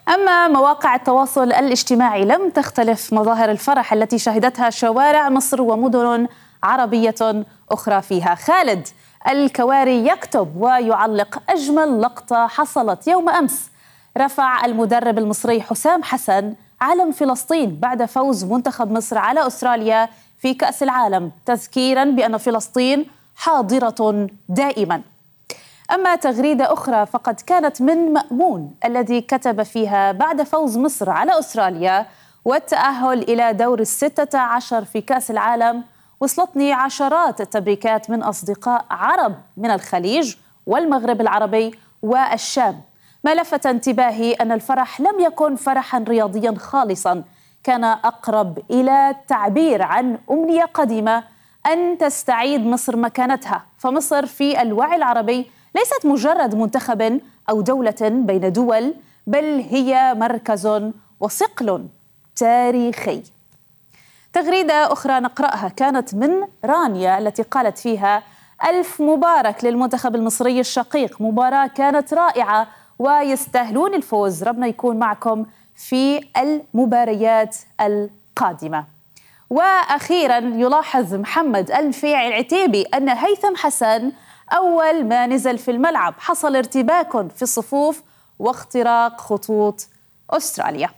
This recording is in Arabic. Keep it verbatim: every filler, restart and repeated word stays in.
أما مواقع التواصل الاجتماعي لم تختلف مظاهر الفرح التي شهدتها شوارع مصر ومدن عربية أخرى فيها. خالد الكواري يكتب ويعلق: أجمل لقطة حصلت يوم أمس، رفع المدرب المصري حسام حسن علم فلسطين بعد فوز منتخب مصر على أستراليا في كأس العالم، تذكيرا بأن فلسطين حاضرة دائما. أما تغريدة أخرى فقد كانت من مأمون الذي كتب فيها: بعد فوز مصر على أستراليا والتأهل إلى دور الستة عشر في كأس العالم، وصلتني عشرات التبريكات من أصدقاء عرب من الخليج والمغرب العربي والشام. ما لفت انتباهي أن الفرح لم يكن فرحا رياضيا خالصا، كان أقرب إلى تعبير عن أمنية قديمة أن تستعيد مصر مكانتها. فمصر في الوعي العربي ليست مجرد منتخب أو دولة بين دول، بل هي مركز وصقل تاريخي. تغريدة أخرى نقرأها كانت من رانيا التي قالت فيها: ألف مبارك للمنتخب المصري الشقيق، مباراة كانت رائعة ويستاهلون الفوز، ربنا يكون معكم في المباريات القادمة. وأخيرا يلاحظ محمد الفيع العتيبي أن هيثم حسن أول ما نزل في الملعب حصل ارتباك في الصفوف واختراق خطوط أستراليا.